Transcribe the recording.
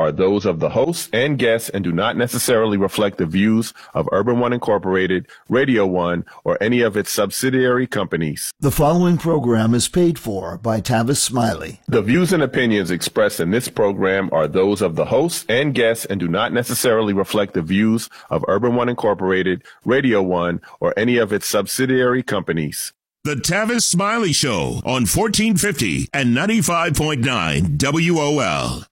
are those of the host and guests and do not necessarily reflect the views of Urban One Incorporated, Radio One, or any of its subsidiary companies. The following program is paid for by Tavis Smiley. The views and opinions expressed in this program are those of the host and guests and do not necessarily reflect the views of Urban One Incorporated, Radio One, or any of its subsidiary companies. The Tavis Smiley Show on 1450 and 95.9 WOL.